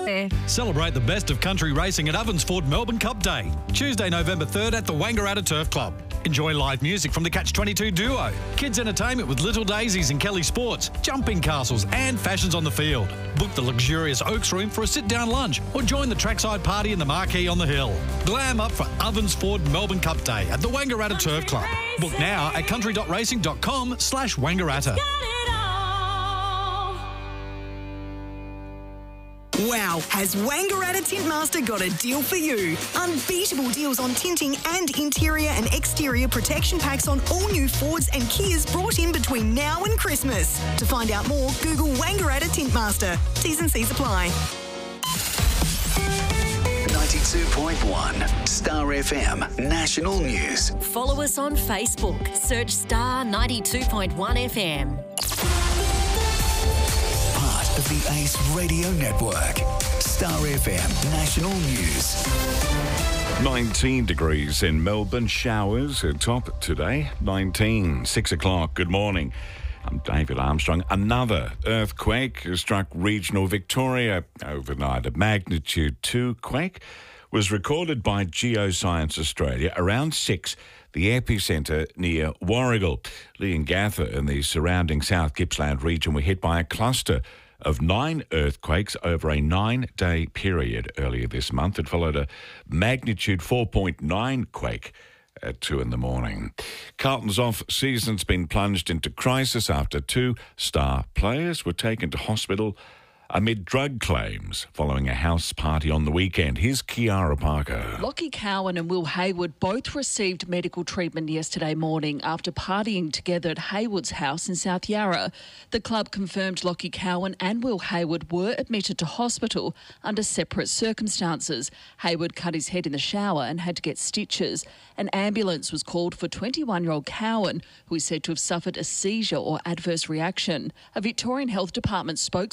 Celebrate the best of country racing at Ovensford Melbourne Cup Day, Tuesday, November 3rd at the Wangaratta Turf Club. Enjoy live music from the Catch-22 duo, kids entertainment with Little Daisies and Kelly Sports, jumping castles and fashions on the field. Book the luxurious Oaks Room for a sit-down lunch or join the trackside party in the marquee on the hill. Glam up for Ovensford Melbourne Cup Day at the Wangaratta Turf Club. Book now at country.racing.com/Wangaratta. Wow, has Wangaratta Tintmaster got a deal for you? Unbeatable deals on tinting and interior and exterior protection packs on all new Fords and Kias brought in between now and Christmas. To find out more, Google Wangaratta Tintmaster. T's and C's apply. 92.1 Star FM National News. Follow us on Facebook. Search Star 92.1 FM. Of the Ace Radio Network. Star FM National News. 19 degrees in Melbourne. Showers at top today. 19, 6 o'clock. Good morning. I'm David Armstrong. Another earthquake struck regional Victoria overnight. A magnitude 2 quake was recorded by Geoscience Australia around 6, the epicentre near Warragul. Leongatha and the surrounding South Gippsland region were hit by a cluster of 9 earthquakes over a 9-day period earlier this month. It followed a magnitude 4.9 quake at 2 in the morning. Carlton's off-season's been plunged into crisis after 2 star players were taken to hospital amid drug claims following a house party on the weekend. Here's Kiara Parker. Lockie Cowan and Will Hayward both received medical treatment yesterday morning after partying together at Hayward's house in South Yarra. The club confirmed Lockie Cowan and Will Hayward were admitted to hospital under separate circumstances. Hayward cut his head in the shower and had to get stitches. An ambulance was called for 21-year-old Cowan, who is said to have suffered a seizure or adverse reaction. A Victorian Health Department spokesperson